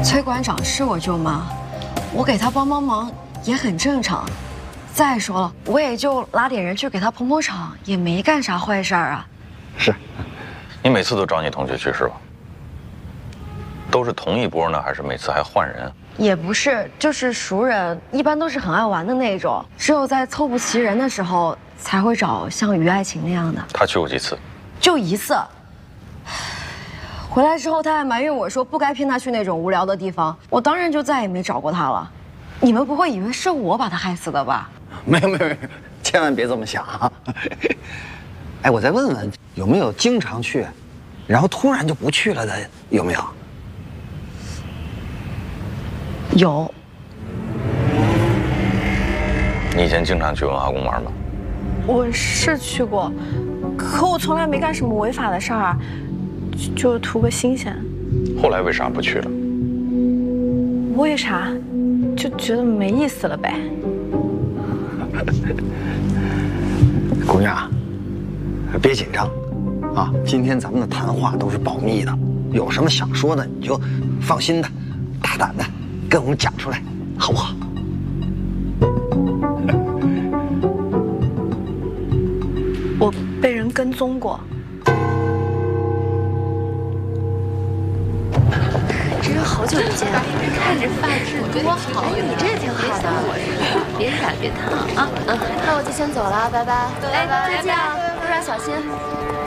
崔馆长是我舅妈，我给她帮忙也很正常。再说了，我也就拉点人去给她捧捧场，也没干啥坏事儿啊。 是， 你每次都找你同学去是吧？都是同一波呢，还是每次还换人？ 也不是，就是熟人，一般都是很爱玩的那种，只有在凑不齐人的时候才会找像于爱情那样的。 他去过几次？ 就一次。回来之后，他还埋怨我说不该骗他去那种无聊的地方，我当然就再也没找过他了。你们不会以为是我把他害死的吧？ 没有，千万别这么想啊！哎，我再问问，有没有经常去，然后突然就不去了的？有没有？ 有。 你以前经常去文化宫玩吗？ 我是去过，可我从来没干什么违法的事儿，就图个新鲜。 后来为啥不去了？ 为啥？就觉得没意思了呗。 姑娘，别紧张，啊，今天咱们的谈话都是保密的，有什么想说的你就放心的、大胆的跟我们讲出来，好不好？ 我被人跟踪过。 真是好久不见，看着发质多好，哎，你这也挺好的，别染别烫啊。那我就先走了，拜拜，拜拜，再见啊，路上小心。